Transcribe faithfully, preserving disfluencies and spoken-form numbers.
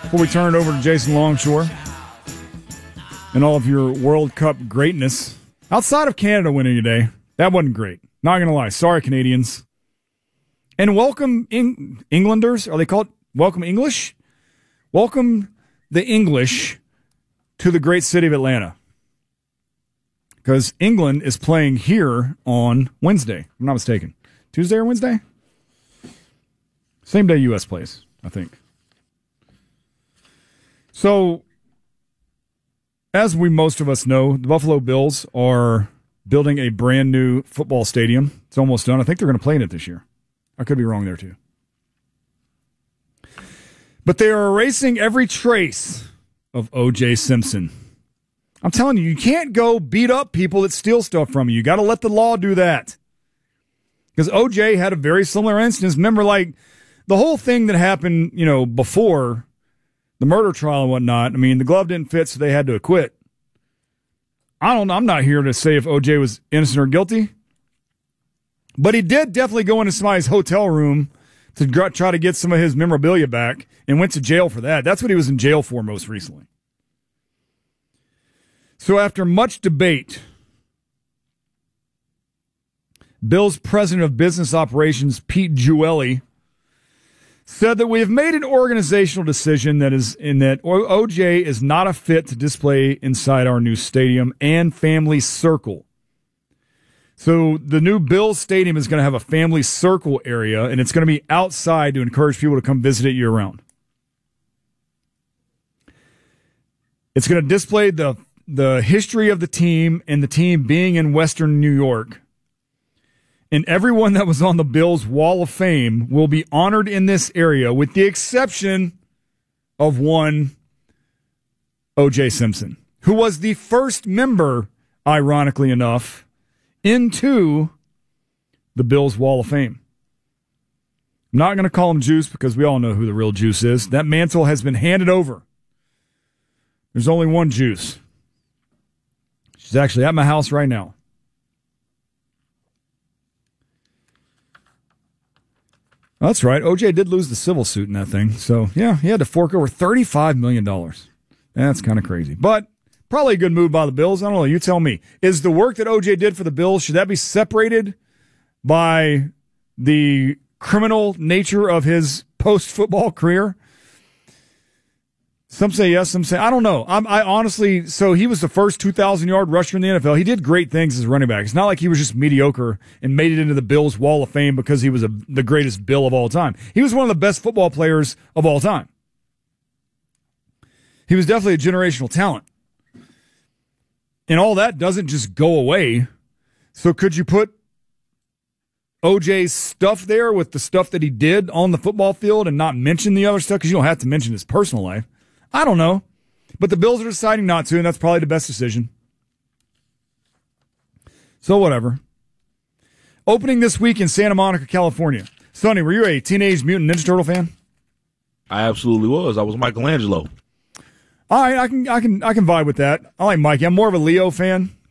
Before we turn it over to Jason Longshore and all of your World Cup greatness. Outside of Canada winning today, that wasn't great. Not going to lie. Sorry, Canadians. And welcome Eng- Englanders. Are they called welcome English? Welcome the English to the great city of Atlanta. Because England is playing here on Wednesday, if I'm not mistaken. Tuesday or Wednesday? Same day U S plays, I think. So, as we most of us know, the Buffalo Bills are building a brand new football stadium. It's almost done. I think they're going to play in it this year. I could be wrong there, too. But they are erasing every trace of O J Simpson. I'm telling you, you can't go beat up people that steal stuff from you. You got to let the law do that. Because O J had a very similar instance. Remember, like, the whole thing that happened, you know, before the murder trial and whatnot, I mean, the glove didn't fit, so they had to acquit. I don't know. I'm not here to say if O J was innocent or guilty. But he did definitely go into somebody's hotel room to try to get some of his memorabilia back and went to jail for that. That's what he was in jail for most recently. So after much debate, Bills President of Business Operations, Pete Jueli, said that we have made an organizational decision that is in that O J is not a fit to display inside our new stadium and family circle. So the new Bills Stadium is going to have a family circle area, and it's going to be outside to encourage people to come visit it year-round. It's going to display the, the history of the team and the team being in Western New York. And everyone that was on the Bills Wall of Fame will be honored in this area, with the exception of one, O J Simpson, who was the first member, ironically enough, into the Bills Wall of Fame. I'm not going to call him Juice because we all know who the real Juice is. That mantle has been handed over. There's only one Juice. She's actually at my house right now. That's right. O J did lose the civil suit in that thing. So, yeah, he had to fork over thirty-five million dollars. That's kind of crazy. But probably a good move by the Bills. I don't know. You tell me. Is the work that O J did for the Bills, should that be separated by the criminal nature of his post-football career? Some say yes, some say I don't know. I'm, I honestly, so he was the first two thousand yard rusher in the N F L. He did great things as a running back. It's not like he was just mediocre and made it into the Bills Wall of Fame because he was a, the greatest Bill of all time. He was one of the best football players of all time. He was definitely a generational talent. And all that doesn't just go away. So could you put O J's stuff there with the stuff that he did on the football field and not mention the other stuff? Because you don't have to mention his personal life. I don't know. But the Bills are deciding not to, and that's probably the best decision. So whatever. Opening this week in Santa Monica, California. Sonny, were you a Teenage Mutant Ninja Turtle fan? I absolutely was. I was Michelangelo. All right, I can I can I can vibe with that. I like Mikey. I'm more of a Leo fan.